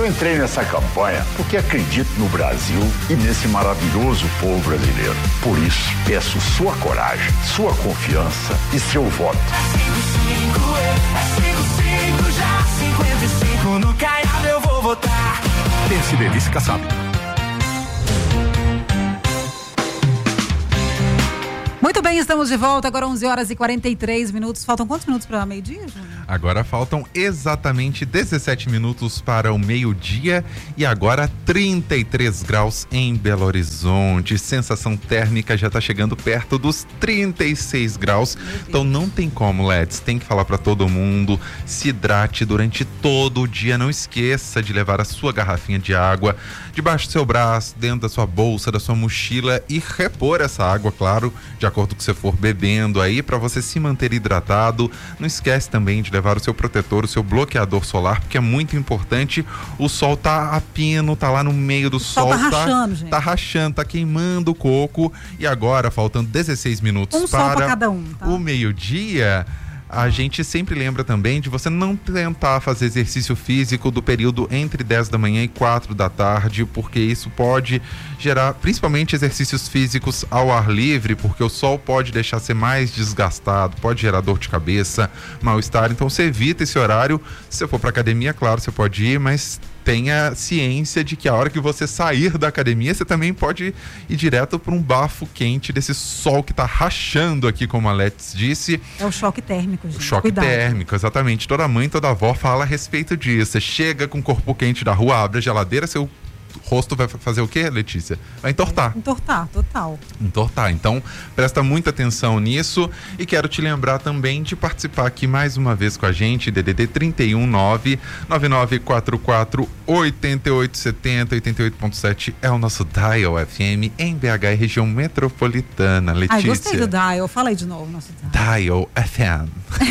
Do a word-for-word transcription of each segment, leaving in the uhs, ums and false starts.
Eu entrei nessa campanha porque acredito no Brasil e nesse maravilhoso povo brasileiro. Por isso, peço sua coragem, sua confiança e seu voto. É cinco cinco, já cinquenta e cinco, no Caiado eu vou votar. Pense Delícia Caçado. Muito bem, estamos de volta, agora onze horas e quarenta e três minutos. Faltam quantos minutos para meio-dia, Júnior? Agora faltam exatamente dezessete minutos para o meio-dia e agora trinta e três graus em Belo Horizonte. Sensação térmica já está chegando perto dos trinta e seis graus. Então não tem como, Leds. Tem que falar para todo mundo. Se hidrate durante todo o dia. Não esqueça de levar a sua garrafinha de água debaixo do seu braço, dentro da sua bolsa, da sua mochila e repor essa água, claro, de acordo com o que você for bebendo aí, para você se manter hidratado. Não esquece também de levar o seu protetor, o seu bloqueador solar, porque é muito importante. O sol tá a pino, tá lá no meio do o sol, sol tá tá rachando, gente. tá rachando, tá queimando o coco. E agora, faltando dezesseis minutos um para sol pra cada um, tá? o meio-dia, a gente sempre lembra também de você não tentar fazer exercício físico do período entre dez da manhã e quatro da tarde, porque isso pode gerar, principalmente exercícios físicos ao ar livre, porque o sol pode deixar ser mais desgastado, pode gerar dor de cabeça, mal-estar. Então você evita esse horário. Se você for para academia, claro, você pode ir, mas tenha ciência de que a hora que você sair da academia, você também pode ir direto para um bafo quente desse sol que tá rachando aqui, como a Let's disse. É o choque térmico, gente. O choque Cuidado. térmico, exatamente. Toda mãe, toda avó fala a respeito disso. Você chega com o corpo quente da rua, abre a geladeira, seu rosto vai fazer o quê, Letícia? Vai entortar. Entortar, total. Entortar. Então, presta muita atenção nisso e quero te lembrar também de participar aqui mais uma vez com a gente, D D D trinta e um, nove nove nove quatro quatro oito oito sete zero, oitenta e oito ponto sete é o nosso Dial F M em B H e região metropolitana, Letícia. Ai, gostei do Dial. Fala aí de novo, nosso Dial. Dial F M.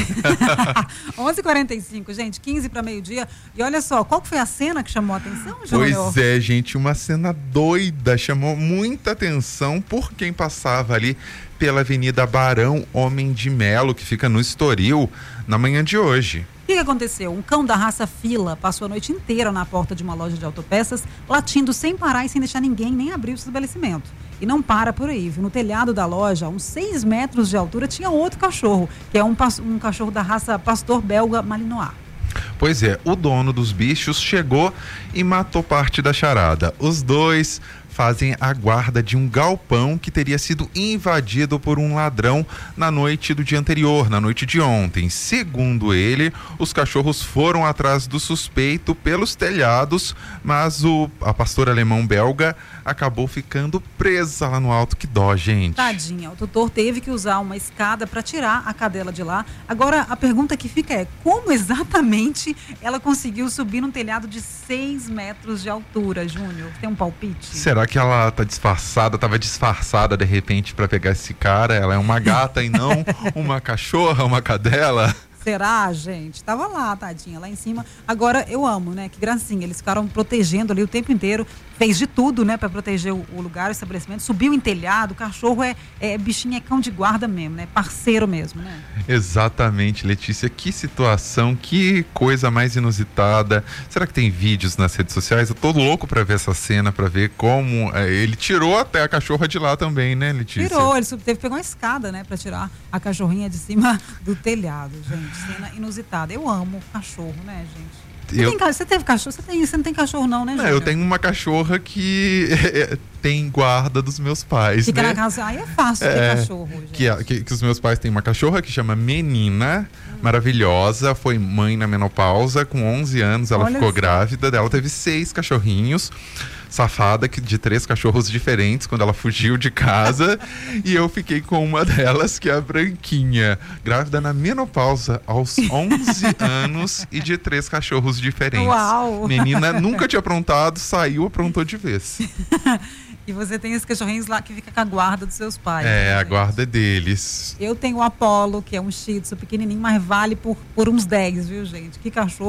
onze e quarenta e cinco, gente, quinze para meio-dia. E olha só, qual foi a cena que chamou a atenção, Júnior? Pois é, gente, uma cena doida, chamou muita atenção por quem passava ali pela Avenida Barão Homem de Melo, que fica no Estoril, na manhã de hoje. O que, que aconteceu? Um cão da raça fila passou a noite inteira na porta de uma loja de autopeças, latindo sem parar e sem deixar ninguém nem abrir o estabelecimento. E não para por aí, viu? No telhado da loja, a uns seis metros de altura, tinha outro cachorro, que é um, um cachorro da raça pastor belga malinois. Pois é, o dono dos bichos chegou e matou parte da charada. Os dois fazem a guarda de um galpão que teria sido invadido por um ladrão na noite do dia anterior, na noite de ontem. Segundo ele, os cachorros foram atrás do suspeito pelos telhados, mas o, a pastora alemão belga acabou ficando presa lá no alto. Que dó, gente. Tadinha, o tutor teve que usar uma escada para tirar a cadela de lá. Agora, a pergunta que fica é, como exatamente ela conseguiu subir num telhado de seis metros de altura, Júnior? Tem um palpite? Será que ela tá disfarçada, tava disfarçada de repente para pegar esse cara? Ela é uma gata e não uma cachorra, uma cadela? Será, gente? Tava lá, tadinha, lá em cima. Agora, eu amo, né? Que gracinha. Eles ficaram protegendo ali o tempo inteiro. Fez de tudo, né? Pra proteger o, o lugar, o estabelecimento. Subiu em telhado. O cachorro é, é bichinho, é cão de guarda mesmo, né? Parceiro mesmo, né? Exatamente, Letícia. Que situação, que coisa mais inusitada. Será que tem vídeos nas redes sociais? Eu tô louco pra ver essa cena, pra ver como... É, ele tirou até a cachorra de lá também, né, Letícia? Tirou. Ele teve que pegar uma escada, né? Pra tirar a cachorrinha de cima do telhado, gente. Cena inusitada. Eu amo cachorro, né, gente? Você, eu... tem, você teve cachorro? Você, tem, você não tem cachorro não, né, Júnior? Eu tenho uma cachorra que tem guarda dos meus pais, Fica né? na casa. Aí é fácil é, ter cachorro, gente. Que, que, que os meus pais têm uma cachorra que chama Menina, hum. maravilhosa, foi mãe na menopausa, com onze anos ela Olha ficou assim. grávida, dela teve seis cachorrinhos. Safada que de três cachorros diferentes quando ela fugiu de casa e eu fiquei com uma delas, que é a Branquinha, grávida na menopausa aos onze anos e de três cachorros diferentes. Uau! Menina nunca tinha aprontado, saiu, aprontou de vez. E você tem esses cachorrinhos lá que fica com a guarda dos seus pais. É, né, a gente? guarda deles. Eu tenho o Apollo, que é um shih tzu pequenininho, mas vale por, por uns dez, viu, gente? Que cachorro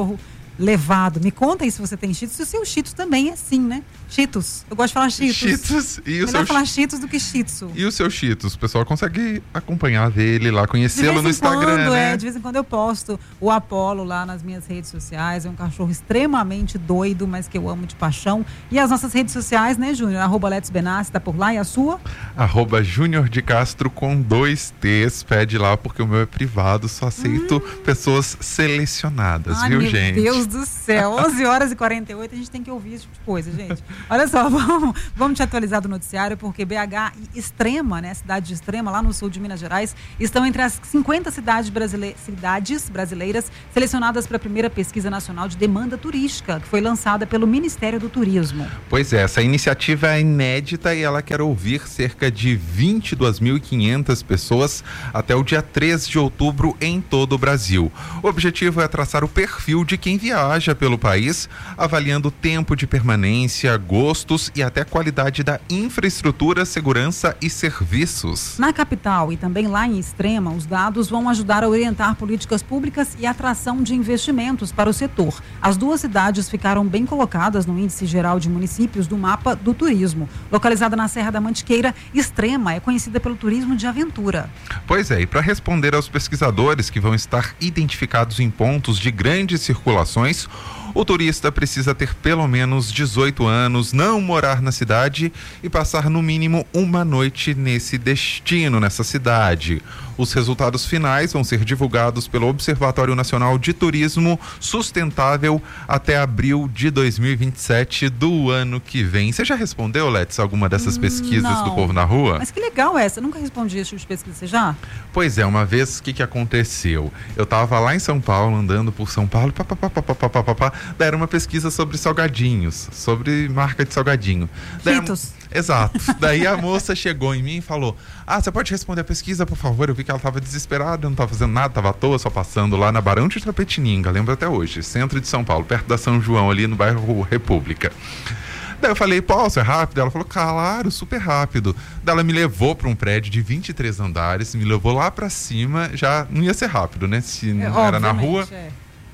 levado. Me conta aí se você tem Cheetos. E o seu Cheetos também é assim, né? Cheetos. Eu gosto de falar Cheetos. Cheetos. E o Melhor seu falar Cheetos do que Shitsu. E o seu Cheetos? O pessoal consegue acompanhar dele lá, conhecê-lo no Instagram, quando, né? É, de vez em quando eu posto o Apolo lá nas minhas redes sociais. É um cachorro extremamente doido, mas que eu amo de paixão. E as nossas redes sociais, né, Júnior? Arroba Let's Benassi, tá por lá. E a sua? Arroba Júnior de Castro com dois T's. Pede lá, porque o meu é privado. Só aceito hum. pessoas selecionadas, Ai, viu, meu gente? Meu Deus do céu. onze horas e quarenta e oito, a gente tem que ouvir esse tipo de coisa, gente. Olha só, vamos, vamos te atualizar do noticiário, porque B H e Extrema, né, cidade de Extrema, lá no sul de Minas Gerais, estão entre as cinquenta cidades, brasile... cidades brasileiras selecionadas para a primeira pesquisa nacional de demanda turística, que foi lançada pelo Ministério do Turismo. Pois é, essa iniciativa é inédita e ela quer ouvir cerca de vinte e duas mil e quinhentas pessoas até o dia três de outubro em todo o Brasil. O objetivo é traçar o perfil de quem viaja pelo país, avaliando o tempo de permanência, gostos e até a qualidade da infraestrutura, segurança e serviços. Na capital e também lá em Extrema, os dados vão ajudar a orientar políticas públicas e atração de investimentos para o setor. As duas cidades ficaram bem colocadas no Índice Geral de Municípios do Mapa do Turismo. Localizada na Serra da Mantiqueira, Extrema é conhecida pelo turismo de aventura. Pois é, e para responder aos pesquisadores que vão estar identificados em pontos de grandes circulações, o turista precisa ter pelo menos dezoito anos, não morar na cidade e passar no mínimo uma noite nesse destino, nessa cidade. Os resultados finais vão ser divulgados pelo Observatório Nacional de Turismo Sustentável até abril de dois mil e vinte e sete do ano que vem. Você já respondeu, Let's, alguma dessas pesquisas Não. do Povo na Rua? Mas que legal essa, eu nunca respondi esse tipo de pesquisa, você já? Pois é, uma vez, o que que aconteceu? Eu tava lá em São Paulo, andando por São Paulo, pá, pá, pá, pá, pá, pá, pá, pá, daí era uma pesquisa sobre salgadinhos, sobre marca de salgadinho. Daí Cheetos. A... Exato. Daí a moça chegou em mim e falou: ah, você pode responder a pesquisa, por favor? Eu vi que ela tava desesperada, não tava fazendo nada, tava à toa, só passando lá na Barão de Itapetininga, lembro até hoje, centro de São Paulo, perto da São João, ali no bairro República. Daí eu falei: posso, é rápido? Ela falou: claro, super rápido. Daí ela me levou para um prédio de vinte e três andares, me levou lá para cima, já não ia ser rápido, né? Se É, era na rua. é.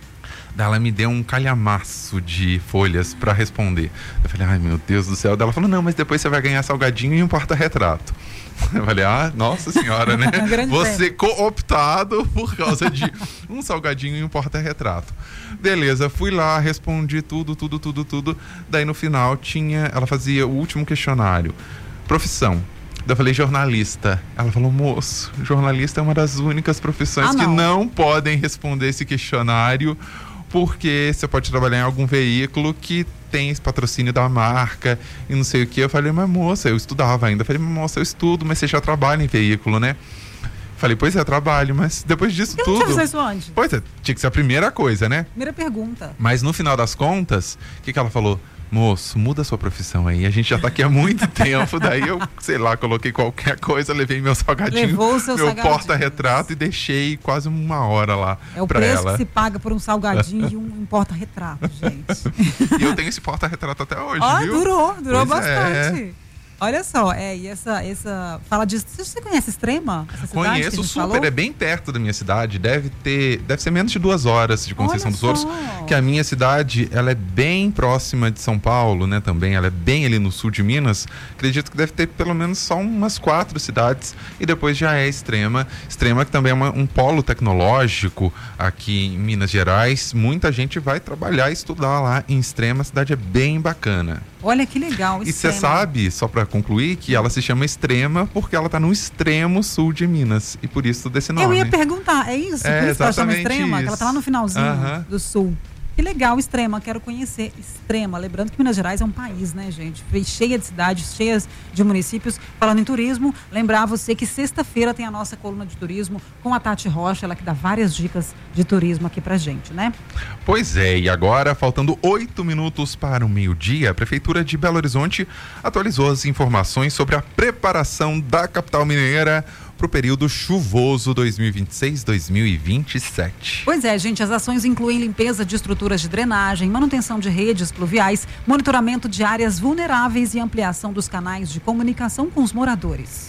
Daí ela me deu um calhamaço de folhas para responder. Eu falei: ai, meu Deus do céu. Daí ela falou: não, mas depois você vai ganhar salgadinho e um porta-retrato. Eu falei: ah, nossa senhora, né? Você cooptado por causa de um salgadinho e um porta-retrato. Beleza, fui lá, respondi tudo, tudo, tudo, tudo. Daí no final tinha, ela fazia o último questionário. Profissão. Daí eu falei: jornalista. Ela falou: moço, jornalista é uma das únicas profissões ah, não. que não podem responder esse questionário, porque você pode trabalhar em algum veículo que tem esse patrocínio da marca e não sei o que. Eu falei: mas moça, eu estudava ainda. Eu falei: mas moça, eu estudo, mas você já trabalha em veículo, né? Falei: pois é, trabalho, mas depois disso eu tudo... não tinha isso antes. Pois é, tinha que ser a primeira coisa, né? Primeira pergunta. Mas no final das contas, o que que ela falou? Moço, muda a sua profissão aí, a gente já tá aqui há muito tempo. Daí eu, sei lá, coloquei qualquer coisa, levei meu salgadinho, Levou o seu meu salgadinho. porta-retrato e deixei quase uma hora lá É o pra preço ela. que se paga por um salgadinho e um, um porta-retrato, gente. E eu tenho esse porta-retrato até hoje, Ó, viu? durou, durou Pois bastante. é. Olha só, é, e essa, essa fala disso. Você conhece Extrema? Essa cidade que a Conheço gente super, falou? é bem perto da minha cidade, deve ter, deve ser menos de duas horas de Conceição Olha dos Ouros, só. que a minha cidade, ela é bem próxima de São Paulo, né, também, ela é bem ali no sul de Minas. Acredito que deve ter pelo menos só umas quatro cidades e depois já é Extrema. Extrema que também é uma, um polo tecnológico aqui em Minas Gerais. Muita gente vai trabalhar e estudar lá em Extrema, a cidade é bem bacana. Olha que legal. E você Extrema. sabe, só pra concluir, que ela se chama Extrema porque ela tá no extremo sul de Minas. E por isso desse nome. Eu ia perguntar, é isso? É, Por isso que ela chama exatamente Extrema? Que ela tá lá no finalzinho Aham. do sul. Que legal, Extrema, quero conhecer Extrema. Lembrando que Minas Gerais é um país, né, gente? Cheia de cidades, cheias de municípios. Falando em turismo, lembrar você que sexta-feira tem a nossa coluna de turismo com a Tati Rocha, ela que dá várias dicas de turismo aqui pra gente, né? Pois é, e agora, faltando oito minutos para o meio-dia, a Prefeitura de Belo Horizonte atualizou as informações sobre a preparação da capital mineira para o período chuvoso dois mil e vinte e seis, dois mil e vinte e sete. Pois é, gente, as ações incluem limpeza de estruturas de drenagem, manutenção de redes pluviais, monitoramento de áreas vulneráveis e ampliação dos canais de comunicação com os moradores.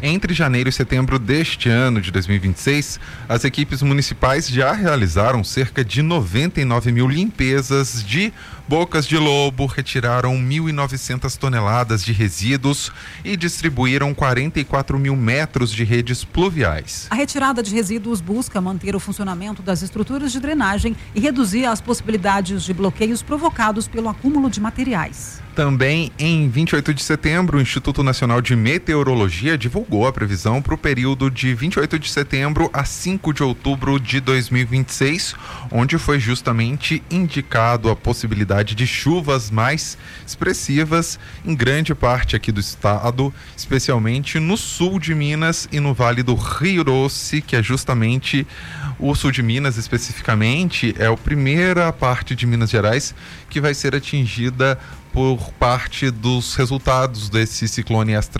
Entre janeiro e setembro deste ano de dois mil e vinte e seis, as equipes municipais já realizaram cerca de noventa e nove mil limpezas de bocas de lobo, retiraram mil e novecentas toneladas de resíduos e distribuíram quarenta e quatro mil metros de redes pluviais. A retirada de resíduos busca manter o funcionamento das estruturas de drenagem e reduzir as possibilidades de bloqueios provocados pelo acúmulo de materiais. Também em vinte e oito de setembro, o Instituto Nacional de Meteorologia divulgou a previsão para o período de vinte e oito de setembro a cinco de outubro de dois mil e vinte e seis, onde foi justamente indicado a possibilidade de chuvas mais expressivas em grande parte aqui do estado, especialmente no sul de Minas e no Vale do Rio Doce, que é justamente o sul de Minas especificamente, é a primeira parte de Minas Gerais que vai ser atingida por parte dos resultados desse ciclone extra